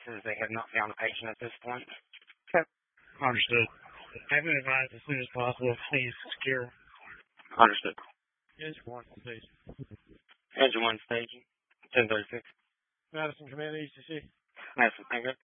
since they have not found a patient at this point. Okay. Understood. Have been advised as soon as possible. Please secure. Understood. Engine 1, please. Engine 1 staging. 1036. Madison Command ECC. Madison, thank you.